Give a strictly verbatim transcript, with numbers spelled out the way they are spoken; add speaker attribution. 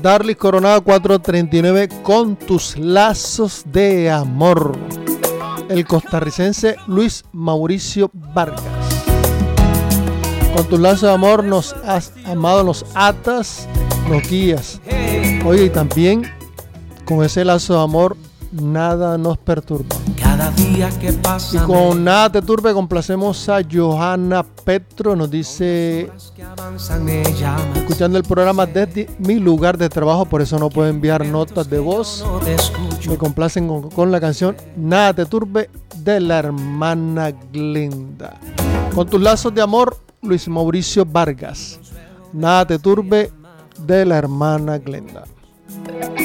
Speaker 1: Darlis Coronado cuatrocientos treinta y nueve, Con tus lazos de amor. El costarricense Luis Mauricio Vargas. Con tus lazos de amor nos has amado, nos atas, nos guías. Oye, y también con ese lazo de amor nada nos perturba.
Speaker 2: Cada día que pasa.
Speaker 1: Y con Nada te turbe complacemos a Johanna Petro. Nos dice, escuchando el programa desde mi lugar de trabajo, por eso no puedo enviar notas de voz. Me complacen con, con la canción Nada te turbe de la hermana Glenda. Con tus lazos de amor, Luis Mauricio Vargas. Nada te turbe de la hermana Glenda.